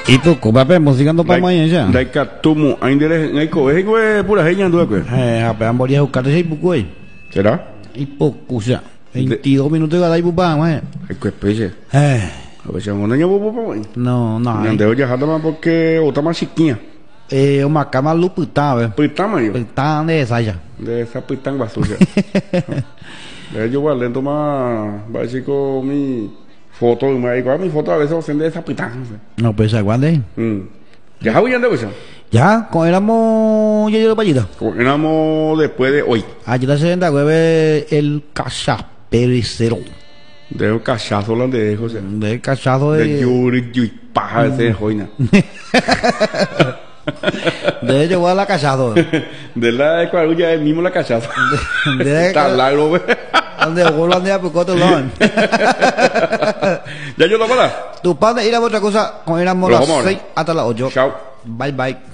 Y tú, papi, musicando para mañana. Dai catumo, ainda ngai coe, pura gente andou aqui. Rapaz, moria o cara de pouco aí. Será? E pouco já. 22 minutos eu dai pro bar, mas. Ai que peixe. A ver, não nem vou para mãe. Não. Não deu de errado, mas porque outra mais chiquinha. É uma cama lupita, velho. Pitang mãe. Pitang de essa já. Dessa pitang basuja. Daí eu vou lendo uma básico mi foto, mas igual mi foto a veces hacen de esa pitang. No, pues aguante. Ya habían de eso. Ya, cuando éramos ya yo para allá. Éramos después de hoy. Allí la 69 el cachapericero. De un cachazo holandés, José. De cachazo de Yuri paja de joina. De hecho, voy a la cachazo. De la cuarulla es mismo la cachazo. Está largo, güey. Donde Holanda por cuatro lados. Ya yo lo para. Tu padre ir a otra cosa, cuando éramos las 6 hasta las 8. Chao. Bye bye.